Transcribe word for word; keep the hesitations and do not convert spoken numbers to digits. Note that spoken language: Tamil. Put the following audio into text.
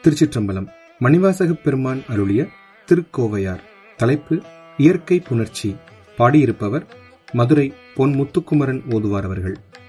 திருச்சிற்றம்பலம். மணிவாசகப் பெருமான் அருளிய திருக்கோவையார். தலைப்பு இயற்கை புணர்ச்சி. பாடியிருப்பவர் மதுரை பொன் முத்துக்குமரன் ஓதுவார் அவர்கள்.